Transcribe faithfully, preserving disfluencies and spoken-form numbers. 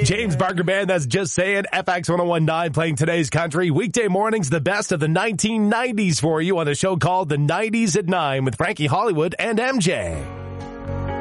James Barker Band, that's Just Saying. F X one oh one point nine playing today's country. Weekday mornings, the best of the nineteen nineties for you on a show called The nineties at nine with Frankie Hollywood and M J.